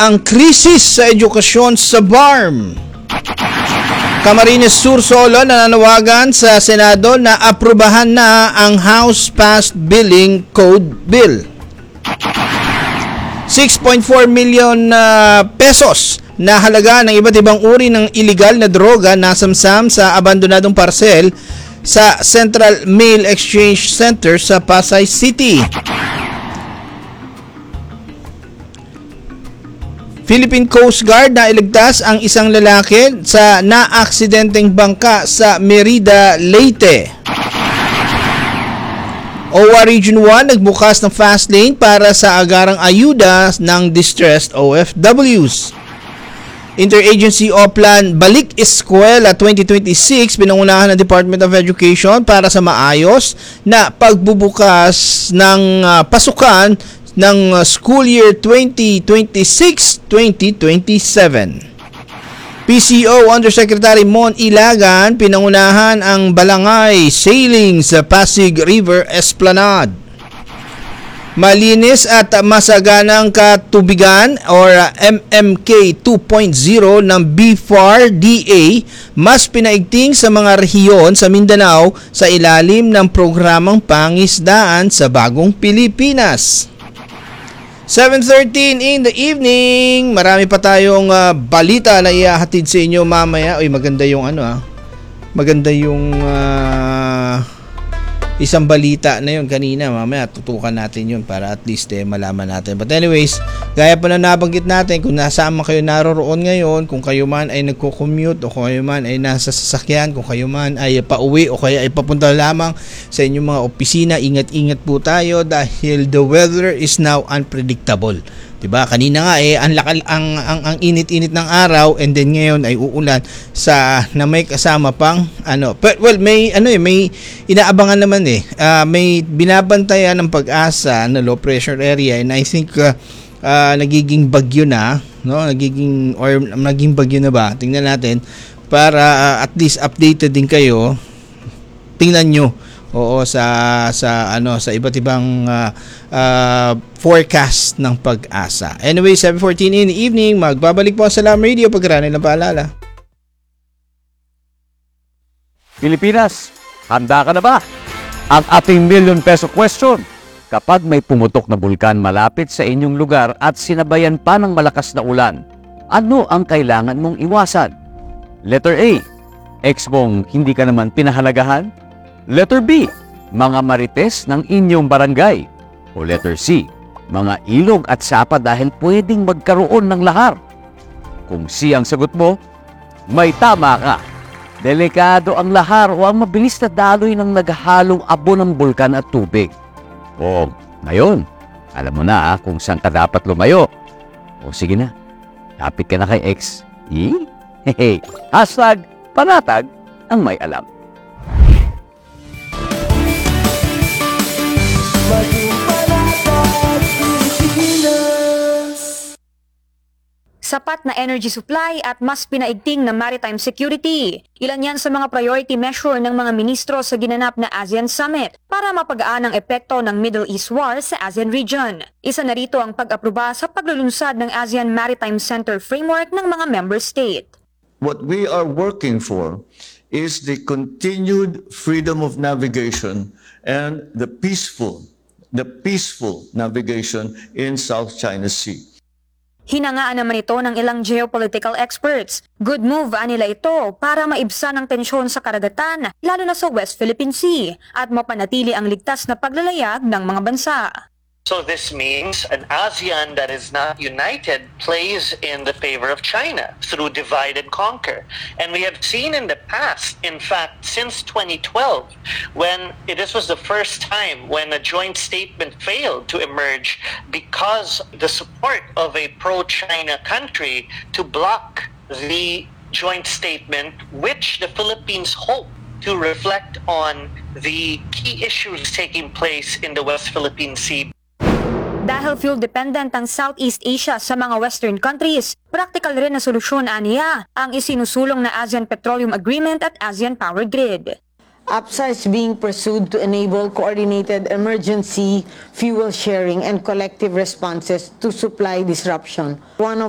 ang krisis sa edukasyon sa BARM. Camarines Sur Solo nananawagan sa Senado na aprubahan na ang House-passed Billing Code Bill. 6.4 million pesos na halaga ng iba't ibang uri ng iligal na droga nasamsam sa abandonadong parsel sa Central Mail Exchange Center sa Pasay City. Philippine Coast Guard na iligtas ang isang lalaki sa naaksidenteng bangka sa Merida, Leyte. OWA Region 1 nagbukas ng fast lane para sa agarang ayuda ng distressed OFWs. Interagency Oplan Balik Eskwela 2026 pinangunahan ng Department of Education para sa maayos na pagbubukas ng pasukan ng school year 2026-2027. PCO Undersecretary Mon Ilagan pinangunahan ang Balangay Sailing sa Pasig River Esplanade. Malinis at masaganang katubigan or MMK 2.0 ng BFAR-DA mas pinaigting sa mga rehiyon sa Mindanao sa ilalim ng programang pangisdaan sa Bagong Pilipinas. 7:13 in the evening. Marami pa tayong balita na ihahatid sa inyo mamaya. Uy, maganda yung maganda yung isang balita na yun kanina. Mamaya tutukan natin yun para at least malaman natin. But anyways, gaya pa na nabanggit natin, kung nasaan man kayo naroroon ngayon, kung kayo man ay nagko-commute o kung kayo man ay nasa sasakyan, kung kayo man ay pauwi o kaya ay papunta lamang sa inyong mga opisina, ingat-ingat po tayo dahil the weather is now unpredictable. Diba? Kanina nga ang init-init ng araw and then ngayon ay uulan na may kasama pang may inaabangan naman may binabantayan ng Pag-asa na low pressure area and I think nagiging bagyo na, no? Naging bagyo na ba? Tingnan natin para at least updated din kayo. Tingnan nyo. Oo, sa iba't ibang forecast ng Pag-asa. Anyway, 7:14 in the evening, magbabalik po sa Salam Radio pagkaraan ng paalala. Pilipinas, handa ka na ba? Ang ating million peso question. Kapag may pumutok na bulkan malapit sa inyong lugar at sinabayan pa ng malakas na ulan, ano ang kailangan mong iwasan? Letter A, ex mong hindi ka naman pinahalagahan? Letter B, mga marites ng inyong barangay. O letter C, mga ilog at sapa dahil pwedeng magkaroon ng lahar. Kung C ang sagot mo, may tama ka. Delikado ang lahar o ang mabilis na daloy ng naghahalong abo ng bulkan at tubig. O, ngayon, alam mo na kung saan ka dapat lumayo. O sige na, lapit ka na kay X. Hashtag panatag ang may alam. Sapat na energy supply at mas pinaigting na maritime security. Ilan yan sa mga priority measure ng mga ministro sa ginanap na ASEAN Summit para mapagaan ang epekto ng Middle East War sa ASEAN region. Isa na rito ang pag-aproba sa paglulunsad ng ASEAN Maritime Center Framework ng mga member state. What we are working for is the continued freedom of navigation and the peaceful navigation in South China Sea. Hinangaan naman ito ng ilang geopolitical experts. Good move nila ito para maibsan ang tensyon sa karagatan, lalo na sa West Philippine Sea, at mapanatili ang ligtas na paglalayag ng mga bansa. So this means an ASEAN that is not united plays in the favor of China through divide and conquer. And we have seen in the past, in fact, since 2012, when this was the first time when a joint statement failed to emerge because the support of a pro-China country to block the joint statement, which the Philippines hope to reflect on the key issues taking place in the West Philippine Sea. Dahil fuel-dependent ang Southeast Asia sa mga Western countries, practical rin na solusyon aniya ang isinusulong na ASEAN Petroleum Agreement at ASEAN Power Grid. APSA is being pursued to enable coordinated emergency fuel sharing and collective responses to supply disruption. One of